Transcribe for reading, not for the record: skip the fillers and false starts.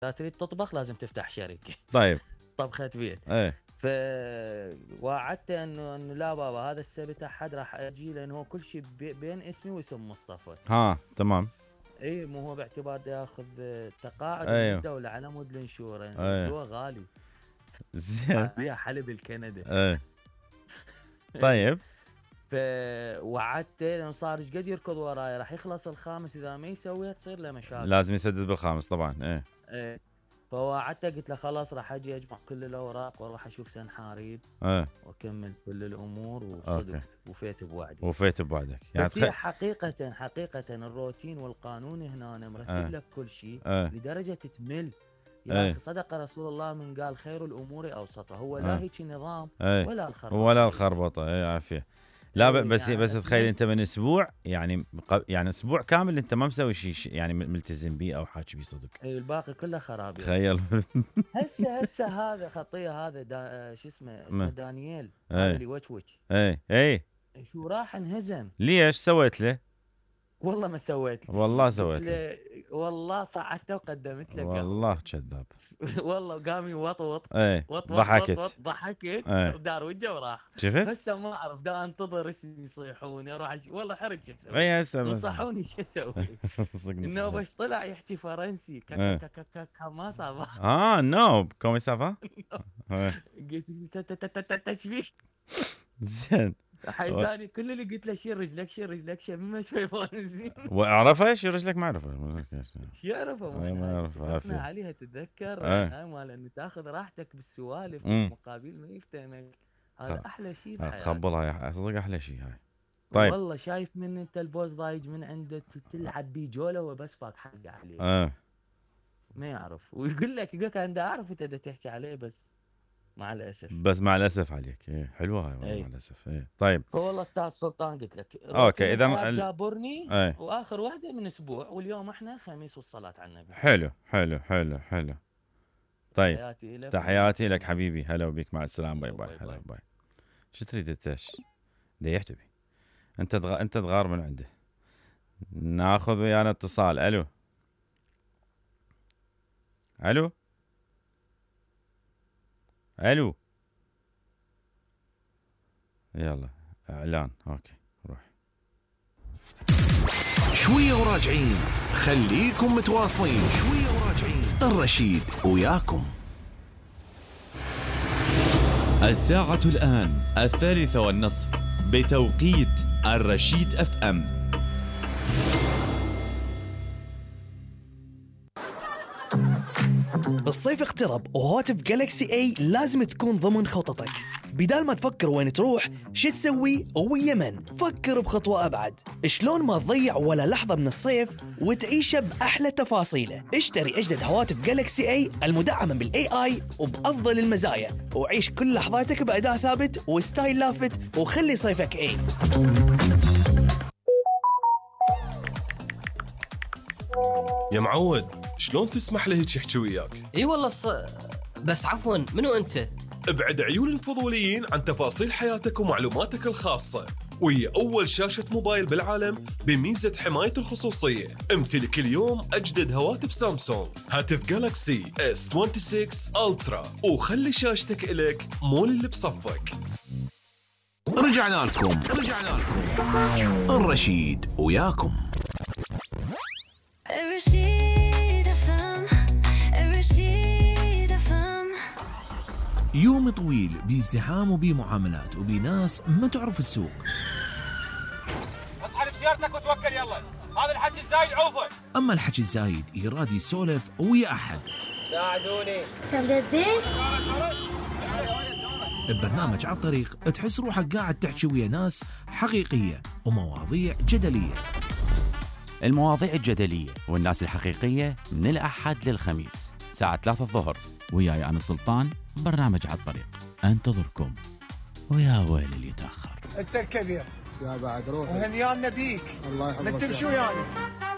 لا تريد تطبخ لازم تفتح شركة. طيب. طبخة بيت. فوعدته انه لا بابا هذا السبت احد راح اجي، لانه هو كل شيء بين اسمي واسم مصطفى. تمام. اي مو هو باعتبار ياخذ تقاعد من الدولة على مود الانشورنس. هو غالي. زين. بيع حلب الكندا. طيب. فوعدته لانه صار ايش قد يركض وراي، راح يخلص الخامس، اذا ما يسويها تصير له مشاكل. لازم يسدد بالخامس طبعا. فوعدته قلت له خلاص راح اجي اجمع كل الاوراق واروح اشوف سنحاريد واكمل كل الامور، وصدق وفيت بوعدك. يعني بس هي حقيقة الروتين والقانون هنا أنا مرتب لك كل شيء لدرجة تمل. يا أخي صدق رسول الله من قال خير الأمور أوسطها. هو لا هيك نظام ولا الخربطة. عافية. لا بس يعني بس تخيل انت من اسبوع يعني اسبوع كامل انت ما مسوي شيء يعني ملتزم بيه او حاكي بيه صدق. الباقي كله خراب. تخيل. هسه هذا خطيه هذا شو اسمه دانييل هذا اللي وتش. شو راح انهزم. ليش سويت له؟ والله ما سويت والله سويت له. والله صعدته وقدمت له. والله كذاب. والله قام يوطوط. ضحكت ودار وجهه وراح. شفت؟ هسه ما اعرف دا انتظر اسمي يصيحوني اروح والله حرج شو اسوي. هسه نصحوني شو اسوي. انه باش طلع يحكي فرنسي ما صار. نو كومي سافا. قلت تشبيه. زين. حيباني كل اللي قلت له شيل رجلك ما شوي فرنسي. واعرفه شيل رجلك ما اعرفه. يعرفه ما عرفه عليها. تتذكر هاي مال انه تاخذ راحتك بالسوالف والمقابل ما يفتهمك. هذا احلى شيء بحياتك. تخبلها يا صدق احلى شيء هاي. طيب والله شايف من انت البوز ضايج من عندك تلعب بيه جوله وبس فاك حق عليه. ما يعرف ويقول لك انا اعرف انت تحكي عليه بس مع الاسف عليك. حلوه هاي مع الاسف. طيب والله استاذ سلطان قلت لك اوكي اذا جابرني واخر واحده من اسبوع، واليوم احنا خميس والصلاه على النبي. حلو. طيب تحياتي لك حبيبي. هلا وبيك. مع السلامه. باي هلا باي. شو تريد انت؟ ديحت بي انت تغار من عنده. ناخذ ويانا اتصال. الو يلا اعلان. اوكي روح شويه وراجعين. خليكم متواصلين. شويه وراجعين. الرشيد وياكم. الساعة الآن 3:30 بتوقيت الرشيد FM. الصيف اقترب وهاتف جالكسي اي لازم تكون ضمن خططك. بدال ما تفكر وين تروح شو تسوي ويا من، فكر بخطوة أبعد. شلون ما تضيع ولا لحظة من الصيف وتعيشه بأحلى تفاصيله. اشتري أجدد هواتف جالكسي اي المدعمة بالاي اي وبأفضل المزايا، وعيش كل لحظاتك بأداء ثابت وستايل لافت، وخلي صيفك اي. يا معود شلون تسمح له هيك يحكي وياك؟ اي والله بس عفوا منو انت؟ ابعد عيون الفضوليين عن تفاصيل حياتك ومعلوماتك الخاصة، وهي أول شاشة موبايل بالعالم بميزة حماية الخصوصية. امتلك اليوم أجدد هواتف سامسونج، هاتف جالكسي S26 ألترا، وخلي شاشتك إلك مو اللي بصفك. رجعنا لكم. الرشيد وياكم. يوم طويل بازدحام وبمعاملات وبناس ما تعرف السوق. اسحب سيارتك وتوكل يلا، هذا الحكي الزايد عوفه. اما الحكي الزايد يراد يسولف ويا احد. ساعدوني. ببرنامج على الطريق تحس روحك قاعد تحكي ويا ناس حقيقية ومواضيع جدلية. المواضيع الجدلية والناس الحقيقية من الأحد للخميس ساعة 3 الظهر، وياي أنا سلطان. برنامج على الطريق انتظركم، ويا ويل اللي يتأخر. انت الكبير يا بعد روح وهنيان نبيك. الله يحفظك. نكتب شو يعني؟